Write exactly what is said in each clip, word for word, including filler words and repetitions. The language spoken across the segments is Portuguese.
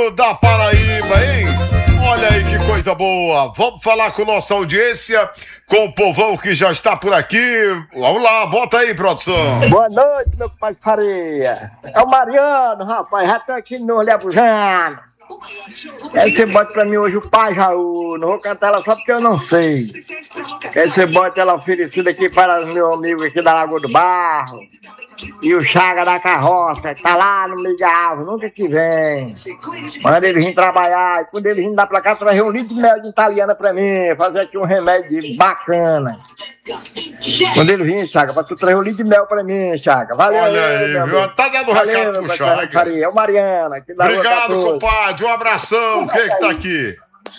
Rio da Paraíba, hein? Olha aí que coisa boa. Vamos falar com nossa audiência, com o povão que já está por aqui. Vamos lá, bota aí, produção. Boa noite, meu pai Faria. É o Mariano, rapaz, já tô aqui no Olhabujano. Aí você bota pra mim hoje o Pai Jaú. Não vou cantar ela só porque eu não sei. Aí você bota ela oferecida aqui para os meus amigos aqui da Lagoa do Barro. E o Chaga da Carroça, tá lá no meio da árvore, nunca que vem. Manda ele vir trabalhar. E quando ele vir dar pra cá, trazer um litro de mel de italiana pra mim. Fazer aqui um remédio bacana. Quando ele vir, Chaga, pra tu trazer um litro de mel pra mim, Chaga. Valeu. Olha aí, viu? Tá dando Valeu, recado pro Chaga. É o Mariana. Aqui da Obrigado, compadre. Um abração. Quem é que tá aqui?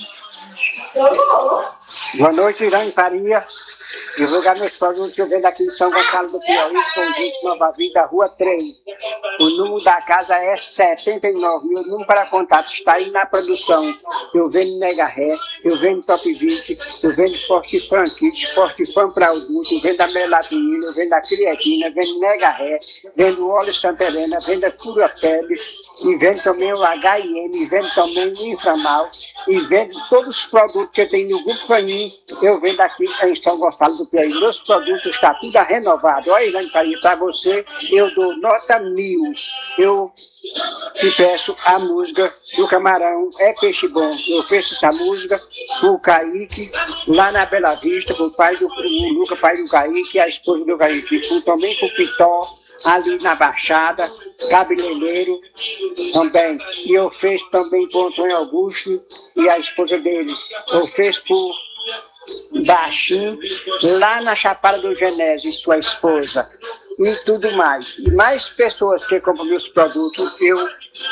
Boa noite, Irã Faria. Divulgar meus produtos que eu vendo aqui em São Gonçalo do Piauí, Conjunto Nova Vida, Rua três. O número da casa é setenta e nove. Meu número para contato está aí na produção. Eu vendo Mega Ré, eu vendo Top vinte, eu vendo Forte Fan Kit, Forte Fan para adulto, eu vendo a melatonina, eu vendo a creatina, eu vendo Mega Ré, vendo o óleo Santa Helena, vendo a Cura Febre, e vendo também o H I M, vendo também o Inframal, e vendo todos os produtos que eu tenho no Grupo Panim, eu vendo aqui em São Gonçalo do Piauí. Meus produtos está tudo renovado. Olha, Irã Faria, para você, eu dou nota mil. Eu te peço a música do Camarão é Peixe Bom. Eu ofereço essa música pro Kaique, lá na Bela Vista, pro pai do pro Luca, pai do Kaique, a esposa do Kaique, pro, também pro Pitó, ali na Baixada, cabeleireiro também. E eu fiz também pro Antônio Augusto e a esposa dele. Eu fiz pro Baixinho, lá na Chapada do Genésio, e sua esposa, e tudo mais. E mais pessoas que compram meus produtos, eu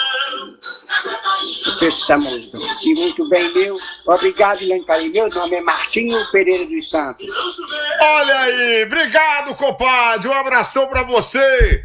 fiz essa música. E muito bem, meu. Obrigado, Irã Faria. Meu nome é Martinho Pereira dos Santos. Olha aí, obrigado, compadre. Um abração pra você.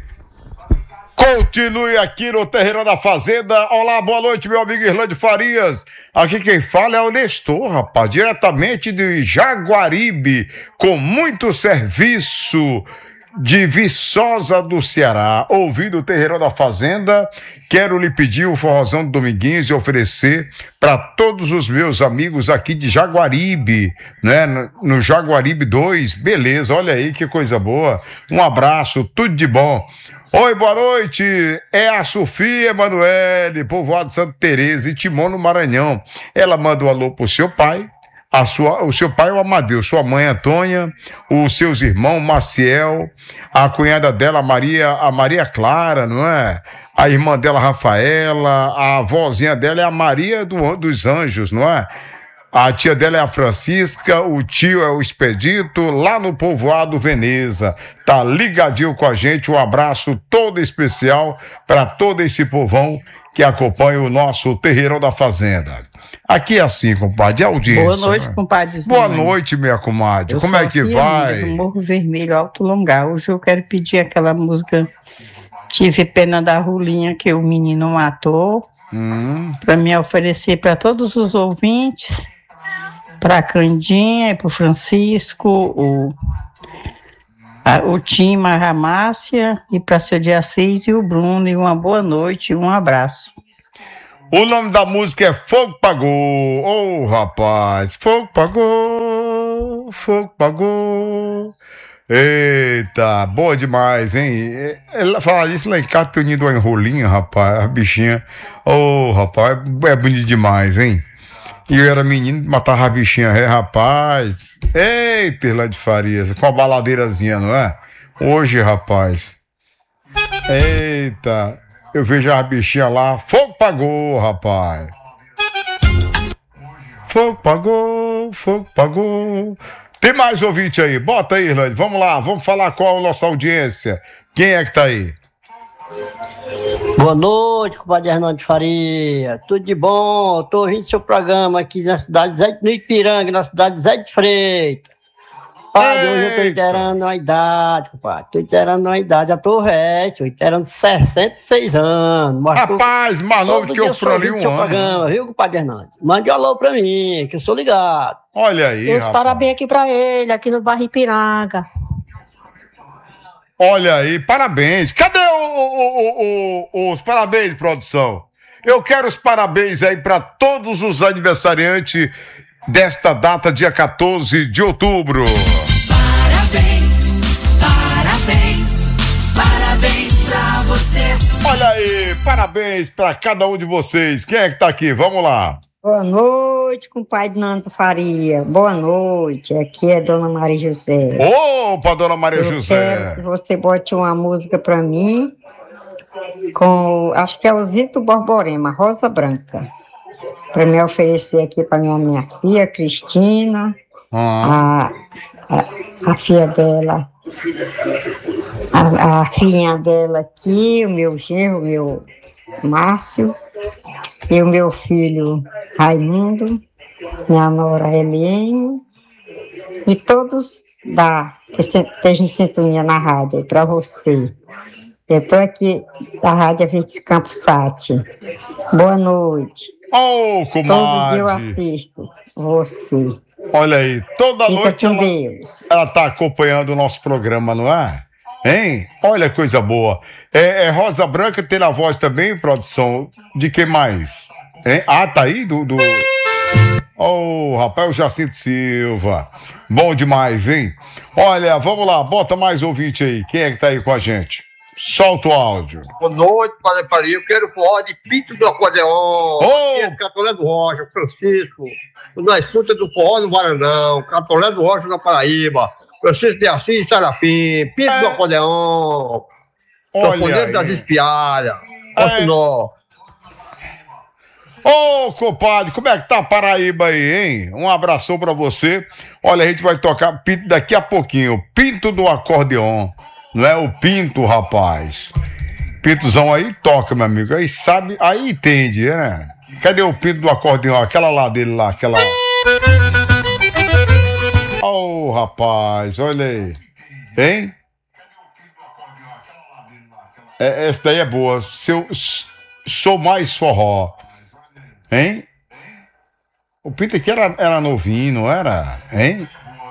Continue aqui no Terreiro da Fazenda. Olá, boa noite, meu amigo Irlande Farias. Aqui quem fala é o Nestor, rapaz, diretamente de Jaguaribe, com muito serviço de Viçosa do Ceará. Ouvindo o Terreiro da Fazenda, quero lhe pedir o forrozão do Dominguinhos e oferecer para todos os meus amigos aqui de Jaguaribe, né? No, no Jaguaribe dois, beleza, olha aí que coisa boa. Um abraço, tudo de bom. Oi, boa noite, é a Sofia Emanuele, povoado de Santa Teresa, em Timon, no Maranhão. Ela manda um alô pro seu pai, a sua, o seu pai é o Amadeu, sua mãe Antônia, os seus irmãos Maciel, a cunhada dela, a Maria, a Maria Clara, não é? A irmã dela, Rafaela, a avózinha dela é a Maria do, dos Anjos, não é? A tia dela é a Francisca, o tio é o Expedito, lá no povoado Veneza. Tá ligadinho com a gente, um abraço todo especial para todo esse povão que acompanha o nosso Terreirão da Fazenda. Aqui é assim, compadre, é audiência. Boa noite, né? compadre. Boa noite, minha comadre. Eu Como é que vai? Do Morro Vermelho, Alto Longar. Hoje eu quero pedir aquela música Tive Pena da Rulinha que o menino matou, hum. para me oferecer para todos os ouvintes, para a Candinha e para o Francisco, o, a, o Tim, a Ramácia, e para seu de Assis e o Bruno. E uma boa noite e um abraço. O nome da música é Fogo Pagou. Ô, oh, rapaz, Fogo Pagou, Fogo Pagou. Eita, boa demais, hein? Ela fala isso lá em casa, tem unido uma enrolinha, rapaz, a bichinha. Ô, oh, rapaz, é bonito demais, hein? E eu era menino, matava a bichinha, é, rapaz. Eita, Irlande Farias, com a baladeirazinha, não é? Hoje, rapaz. Eita, eu vejo a bichinha lá, fogo pagou, rapaz. Fogo pagou, fogo pagou. Tem mais ouvinte aí, bota aí, Irlande, vamos lá, vamos falar com a nossa audiência. Quem é que tá aí? Boa noite, compadre Hernando Faria. Tudo de bom? Estou ouvindo seu programa aqui na cidade de Zé de, no Ipiranga, na cidade de Zé de Freitas. Compadre, hoje eu estou inteirando uma idade, compadre. Estou inteirando uma idade, já estou resto, estou inteirando sessenta e seis anos. Rapaz, mais novo que eu franli um seu ano. Programa, viu, compadre Hernando? Mande um alô pra mim, que eu sou ligado. Olha aí, Os parabéns aqui pra ele, aqui no bairro Ipiranga. Olha aí, parabéns. Cadê o, o, o, o, os parabéns, produção? Eu quero os parabéns aí para todos os aniversariantes desta data, dia quatorze de outubro. Parabéns, parabéns, parabéns pra você. Olha aí, parabéns para cada um de vocês. Quem é que tá aqui? Vamos lá. Boa noite, compadre Nando Faria. Boa noite. Aqui é Dona Maria José. Opa, Dona Maria Eu José. Quero que você bote uma música pra mim com, acho que é o Zito Borborema, Rosa Branca. Para me oferecer aqui para minha, minha filha, Cristina, Ah. a, a, a filha dela, a, a filhinha dela aqui, o meu genro, o meu Márcio, e o meu filho Raimundo, minha nora Helene, e todos da, que estejam em sintonia na rádio, para você. Eu estou aqui da Rádio Vinte Campos Sat. Boa noite. Ô, comadre. Todo dia eu assisto você. Olha aí, toda Fica noite com ela, Deus. ela tá acompanhando o nosso programa, não é? Hein? Olha que coisa boa. É, é Rosa Branca, tem na voz também, produção. De que mais? Hein? Ah, tá aí? Do. do... Oh, rapaz, o Jacinto Silva. Bom demais, hein? Olha, vamos lá, bota mais ouvinte aí. Quem é que tá aí com a gente? Solta o áudio. Boa noite, Padre Faria. Eu quero forró de Pinto do Acordeon. Oh! Aqui é Catolé do Rocha, Francisco. Na escuta do forró no Varandão. Catolé do Rocha da Paraíba. Francisco de Assis, Sarafim. Pinto É. do Acordeon. Olha Sanfoneiro aí. das Espialhas. É. Rocinó. Ô, compadre, como é que tá a Paraíba aí, hein? Um abração pra você. Olha, a gente vai tocar Pinto daqui a pouquinho. Pinto do acordeon. Não é o Pinto, rapaz. Pintozão aí toca, meu amigo. Aí sabe, aí entende, né? Cadê o Pinto do acordeon? Aquela lá dele lá, aquela... Ô, rapaz, olha aí. Hein? É, essa daí é boa. Seu, sou mais forró. Hein? O Pinto aqui era, era novinho, não era? Hein?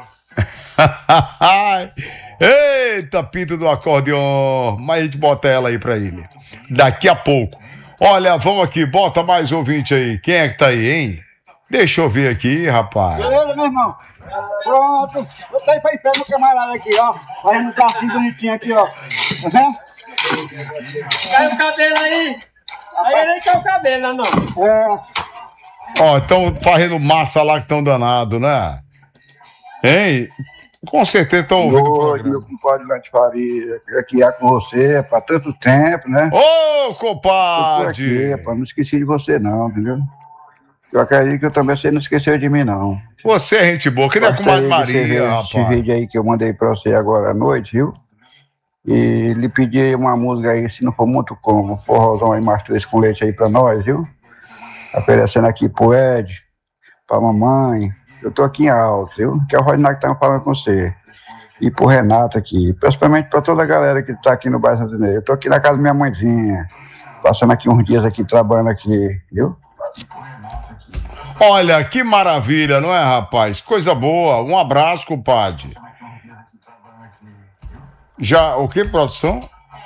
Eita, Pinto do acordeon. Mas a gente bota ela aí pra ele. Daqui a pouco. Olha, vamos aqui, bota mais ouvinte aí. Quem é que tá aí, hein? Deixa eu ver aqui, rapaz. Beleza, meu irmão? Pronto. Eu tô aí pra pé no camarada aqui, ó. Fazendo um cartinho bonitinho aqui, ó. Tá vendo? Cai o cabelo aí. Aí nem cai o cabelo, não. É. Ó, estão fazendo massa lá que estão danado, né? Hein? Com certeza estão ouvindo o Oi, meu programa. compadre Lante Faria, aqui é com você, para tanto tempo, né? Ô, Eu tô compadre! aqui, rapaz, não esqueci de você não, entendeu? Eu acredito que eu também você não esqueceu de mim, não. Você é gente boa, que nem a Gostei comadre de você ver Maria, esse rapaz. vídeo aí que eu mandei pra você agora à noite, viu? E lhe pedi uma música aí, se não for muito como, um forrozão aí, mais três com leite aí pra nós, viu? Oferecendo aqui pro Ed, pra mamãe. Eu tô aqui em alto, viu? Que é o Rodinei que tá falando com você. E pro Renato aqui, principalmente pra toda a galera que tá aqui no bairro Santo Inês. Eu tô aqui na casa da minha mãezinha, passando aqui uns dias aqui, trabalhando aqui, viu? Olha, que maravilha, não é, rapaz? Coisa boa. Um abraço, compadre. Já, o que, produção?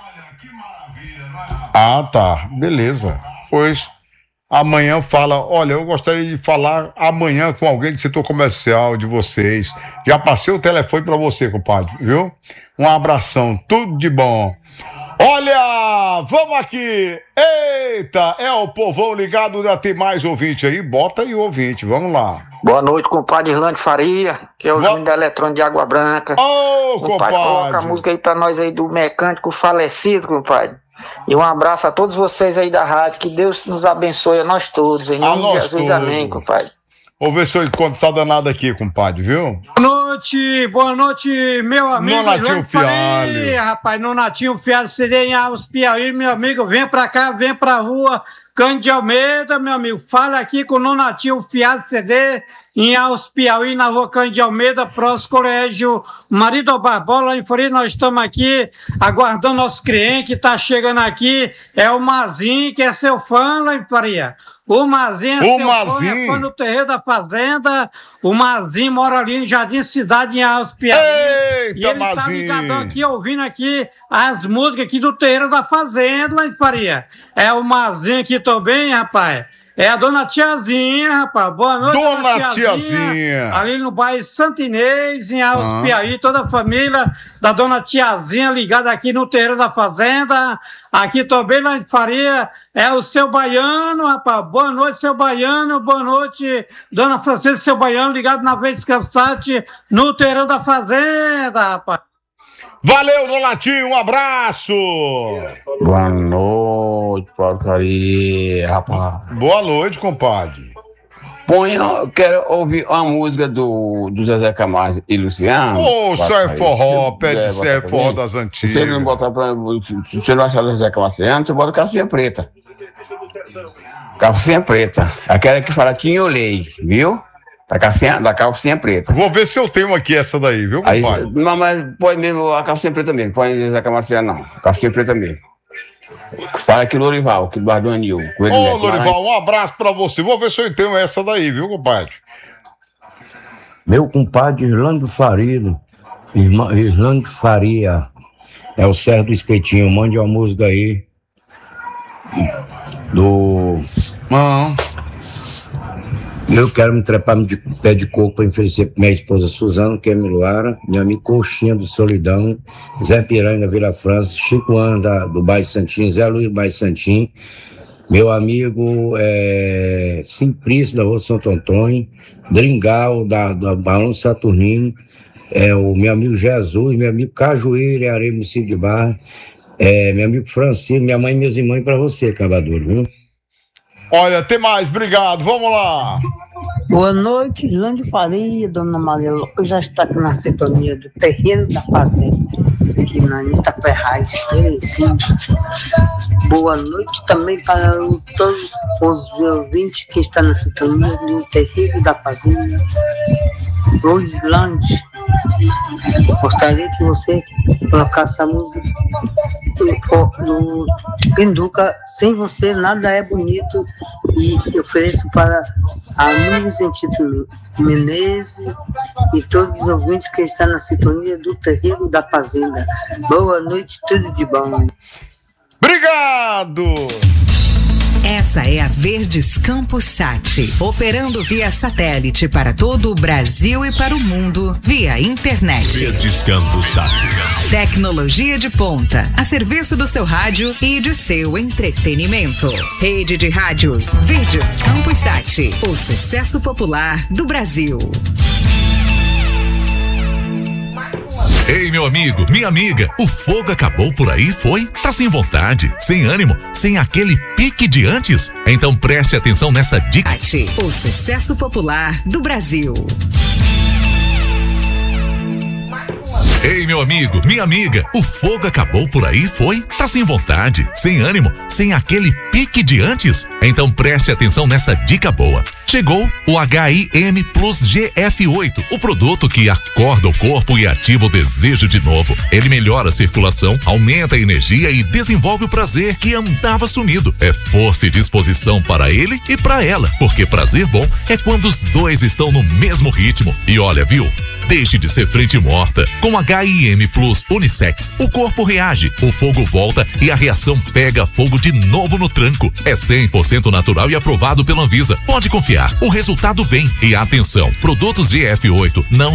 Ah, tá. Beleza. Pois, amanhã fala, olha, eu gostaria de falar amanhã com alguém do setor comercial de vocês. Já passei o telefone pra você, compadre, viu? Um abração, tudo de bom. Olha, vamos aqui. Eita, é o povão ligado, já tem mais ouvinte aí. Bota aí o ouvinte, vamos lá. Boa noite, compadre Irlande Faria, que é o Boa- Júnior da Eletrônica de Água Branca. Ô, Compadre, coloca a compadre. música aí pra nós aí do mecânico falecido, compadre. E um abraço a todos vocês aí da rádio, que Deus nos abençoe a nós todos, em A nome de nós Jesus, todos. amém, compadre. Vou ver se eu encontro essa danada aqui, compadre, viu? Boa noite, boa noite, meu amigo. Nonatinho João Faria, Fialho. rapaz, Nonatinho Fialho, C D em Alves Piauí, meu amigo, vem pra cá, vem pra rua, Cândido de Almeida, meu amigo, fala aqui com o Nonatinho Fialho, C D em Alves Piauí, na rua Cândido de Almeida, próximo colégio Marido Barbola, em Floripa. Nós estamos aqui aguardando nosso cliente que tá chegando aqui, é o Mazinho, que é seu fã lá em Faria. O Mazinho é O seu Mazinho. fã, é fã do Terreiro da Fazenda. O Mazinho mora ali em Jardim Cidade. cidade em Alves Piauí. Eita, e ele tá Mazinho. ligadão aqui, ouvindo aqui as músicas aqui do Terreiro da Fazenda, lá em Faria. É o Mazinho aqui também, rapaz. É a Dona Tiazinha, rapaz. Boa noite, Dona Dona Tiazinha. Tiazinha. Ali no bairro Santo Inês, em Alves Ah. Piauí, toda a família da Dona Tiazinha ligada aqui no Terreiro da Fazenda. Aqui também lá em Faria é o Seu Baiano, rapaz. Boa noite, Seu Baiano. Boa noite, Dona Francisca, Seu Baiano, ligado na Vez Cansate no Terreiro da Fazenda, rapaz. Valeu, Donatinho, um abraço. Boa noite, porcaria, rapaz. Boa noite, compadre. Põe, eu quero ouvir uma música do, do Zezé Camargo e Luciano. Ô, isso é forró, pede isso é botar pra forró mim. das Se antigas. você não botar pra. Se você não achar do Zezé Camargo, você bota calcinha preta. Calcinha preta. Aquela que fala tinholei, viu? Da calcinha, da calcinha preta. Vou ver se eu tenho aqui essa daí, viu, Aí, compadre? não, mas põe mesmo a calcinha preta mesmo. Põe Zezé Camargo não. Calcinha preta mesmo. Fala que Lorival, que guardou anil. Ô, Lorival, um abraço pra você. Vou ver se eu tenho essa daí, viu, compadre? Meu compadre Irlando Faria, irmã, Irlando Faria, é o Serra do Espetinho. Mande uma música aí do. Não. Eu quero me trepar de pé de coco para oferecer para minha esposa Suzana, que é Miluara, minha amiga Coxinha do Solidão, Zé Piranha da Vila França, Chico Anda do Bairro Santim, Zé Luiz do Bairro Santim, meu amigo é, Simplício da Rua Santo Antônio, Dringal da, da Balão Saturnino, é, o meu amigo Jesus, meu amigo Cajueiro e Areia Município de Barra, é, meu amigo Francisco, minha mãe e meus irmãos para você, Cavador, viu? Olha, tem mais, obrigado, vamos lá. Boa noite, Irlande Faria, Dona Maria Lopes já está aqui na sintonia do Terreiro da Fazenda, aqui na Anitta Ferraz, Terezinha. Boa noite também para o, todos os ouvintes que estão na sintonia do Terreiro da Fazenda. Roslande, gostaria que você colocasse a música no Pinduca, Sem Você Nada É Bonito, e ofereço para amigos em título Menezes e todos os ouvintes que estão na sintonia do Terreiro da Fazenda. Boa noite, tudo de bom. Obrigado! Essa é a Verdes Campos Sat, operando via satélite para todo o Brasil e para o mundo via internet. Verdes Campos Sat. Tecnologia de ponta, a serviço do seu rádio e de seu entretenimento. Rede de rádios Verdes Campos Sat, o sucesso popular do Brasil. Ei, meu amigo, minha amiga, o fogo acabou por aí, foi? Tá sem vontade, sem ânimo, sem aquele pique de antes? Então preste atenção nessa dica. O sucesso popular do Brasil. Ei, meu amigo, minha amiga, o fogo acabou por aí, foi? Tá sem vontade, sem ânimo, sem aquele pique de antes? Então preste atenção nessa dica boa. Chegou o H I M Plus G F oito, o produto que acorda o corpo e ativa o desejo de novo. Ele melhora a circulação, aumenta a energia e desenvolve o prazer que andava sumido. É força e disposição para ele e para ela, porque prazer bom é quando os dois estão no mesmo ritmo. E olha, viu? Deixe de ser frente morta. Com H I M Plus Unissex, o corpo reage, o fogo volta e a reação pega fogo de novo no tranco. É cem por cento natural e aprovado pela Anvisa. Pode confiar, o resultado vem. E atenção, produtos G F oito não